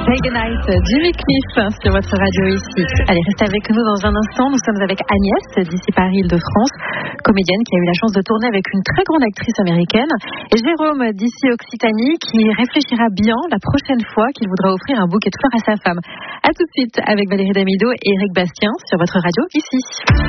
Take a Night, Jimmy Cliff sur votre radio ici. Allez, restez avec nous dans un instant. Nous sommes avec Agnès d'ici Paris-Île-de-France, comédienne qui a eu la chance de tourner avec une très grande actrice américaine, et Jérôme d'ici Occitanie qui réfléchira bien la prochaine fois qu'il voudra offrir un bouquet de fleurs à sa femme. A tout de suite avec Valérie Damido et Eric Bastien sur votre radio ici.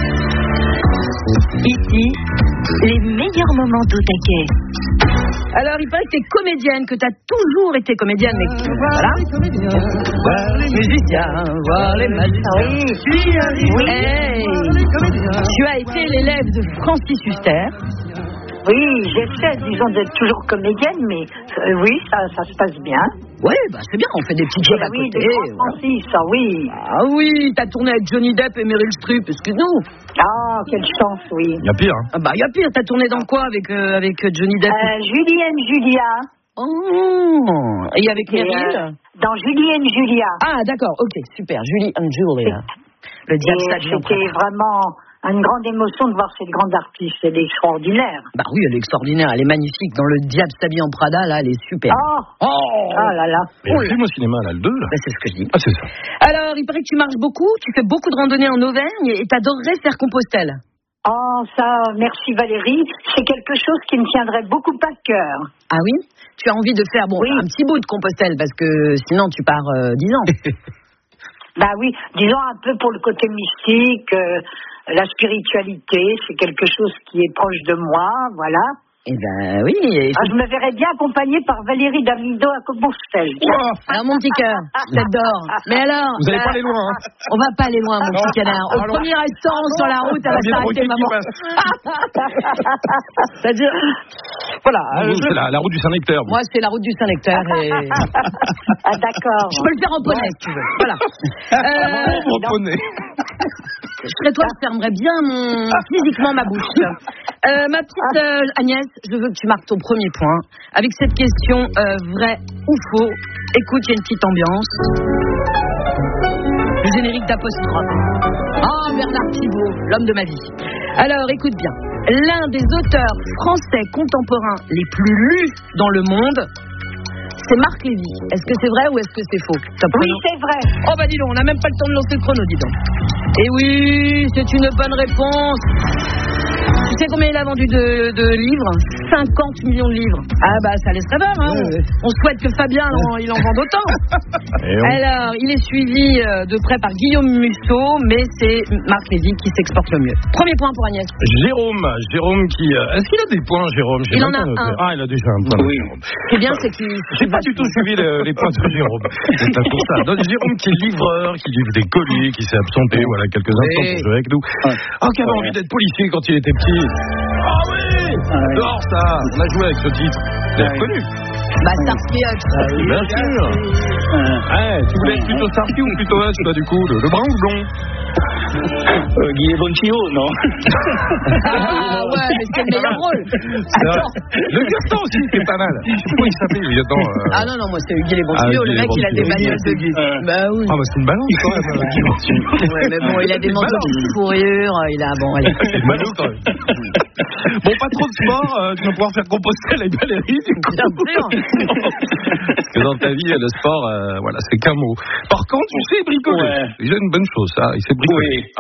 Ici, les meilleurs moments d'Otaquet. Alors, il paraît que t'es comédienne, que t'as toujours été comédienne, mais voilà. Voir les musiciens, voir les magiciens. Oui. Hey. Tu as été l'élève de Francis Huster. Oui, j'essaie, disons, d'être toujours comédienne, mais oui, ça se passe bien. Oui, bah c'est bien, on fait des petits jobs à côté. Oui, Francis, ça, oui. Ah oui, t'as tourné avec Johnny Depp et Meryl Streep, excuse-nous. Ah, quelle chance, oui. Il y a pire, hein. Ah bah, il y a pire, t'as tourné dans quoi avec Johnny Depp? Julie and Julia. Oh, et avec Meryl? Dans Julie and Julia. Ah, d'accord, ok, super, Julie and Julia. Le diable s'habille en C'était vraiment une grande émotion de voir cette grande artiste, elle est extraordinaire. Bah oui, elle est extraordinaire, elle est magnifique. Dans Le Diable s'habille en Prada, là, elle est super. Oh là là. Mais le film au cinéma, là, le 2, là. Bah, c'est ce que je dis. Ah, c'est ça. Alors, il paraît que tu marches beaucoup, tu fais beaucoup de randonnées en Auvergne et t'adorerais faire Compostelle. Oh, ça, merci Valérie, c'est quelque chose qui me tiendrait beaucoup à cœur. Ah oui? Tu as envie de faire, bon, oui, un petit bout de Compostelle, parce que sinon tu pars 10 ans. Bah oui, disons un peu pour le côté mystique, la spiritualité, c'est quelque chose qui est proche de moi, voilà. Eh ben oui. Je me verrais bien accompagnée par Valérie Damido à Compostelle. Oh, alors mon petit cœur, j'adore. Mais alors, vous allez pas aller loin, hein. On va pas aller loin, mon petit canard. Au premier restaurant sur la route, elle va s'arrêter, maman. C'est-à-dire, voilà. C'est la route du Saint-Nectaire. Moi, c'est la route du Saint-Nectaire. Et... Ah d'accord. Je peux le faire en poney, si tu veux. Voilà. En poney. Je serais toi, je fermerais bien physiquement ma bouche. Ma petite Agnès, je veux que tu marques ton premier point avec cette question vrai ou faux. Écoute, il y a une petite ambiance. Le générique d'apostrophe. Oh, Bernard Pivot, l'homme de ma vie. Alors, écoute bien. L'un des auteurs français contemporains les plus lus dans le monde, c'est Marc Lévy. Est-ce que c'est vrai ou est-ce que c'est faux? Oui, c'est vrai. Oh bah dis donc, on n'a même pas le temps de lancer le chrono, dis donc. Et oui, c'est une bonne réponse. Tu sais combien il a vendu de livres? 50 millions de livres. Ah bah ça laisse rêveur, hein. On souhaite que Fabien il en vende autant. Alors, il est suivi de près par Guillaume Musso, mais c'est Marc Lévy qui s'exporte le mieux. Premier point pour Agnès. Jérôme qui... Est-ce qu'il a des points, Jérôme? Il en a un. Ah, il a déjà un point. Oui. Ce qui est bien, c'est qu'il... J'ai pas du tout suivi les points de Jérôme. C'est pas pour ça. Donc, Jérôme qui est livreur, qui livre des colis, qui s'est absenté, voilà, quelques instants pour jouer avec nous. Qui avait envie d'être policier quand il était petit. Ah oui, j'adore ça. On a joué avec ce titre. Vous l'avez reconnu? Bah, Starsky Hutch. Bien sûr. Tu voulais être plutôt Starsky ou plutôt Hutch, toi, du coup? Le brun ou le blond? Guy Bonchio, non? Ah ouais, mais c'est le meilleur rôle. Attends. Le lieutenant aussi, c'est pas mal. Je sais pas comment il s'appelle, le lieutenant. Ah non, moi c'est Guy Bonchio, le mec il a des bagnoles de Guy. Bah oui. Ah bah c'est une balance quand même, Guy Bonchio. Ouais, mais bon, il a des manteaux de fourrure, il a... Bon, allez. C'est malou quand même. Bon, pas trop de sport, tu vas pouvoir faire Compostelle avec Valérie, du coup. Bien sûr. Parce que dans ta vie, le sport, voilà, c'est qu'un mot. Par contre, tu sais bricoler. Ouais. C'est déjà une bonne chose, ça. Il sait bricoler. Oui.